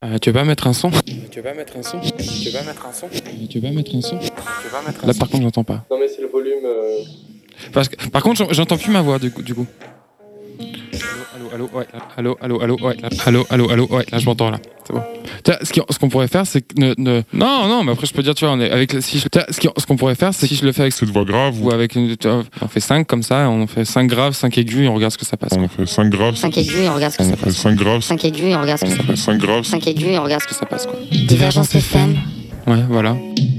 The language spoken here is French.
Tu veux pas mettre un son? Tu veux pas mettre un son? Tu veux pas mettre un son? Tu veux pas mettre un son? Là par contre j'entends pas. Non mais c'est le volume. Parce que, par contre j'entends plus ma voix du coup. Allô, ouais. Allô, ouais. Là je m'entends là. C'est bon. Ce qu'on pourrait faire c'est que non, mais après je peux dire tu vois on est avec ce qu'on pourrait faire c'est si je le fais avec Cette voix grave ou avec une on fait 5 comme ça, on fait 5 graves, 5 aigus et on regarde ce que ça passe. On fait 5 graves. 5 aigus et on regarde ce que ça passe. 5 graves. 5 aigus et on regarde ce que ça passe. 5 graves. 5 aigus et on regarde ce que ça Ça passe quoi. Divergence FM. Ouais, voilà.